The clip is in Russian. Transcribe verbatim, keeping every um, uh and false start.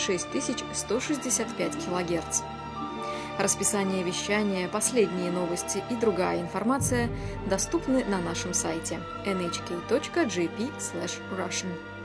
шесть тысяч сто шестьдесят пять килогерц. Расписание вещания, последние новости и другая информация доступны на нашем сайте эн эйч кей точка джей пи слэш russian.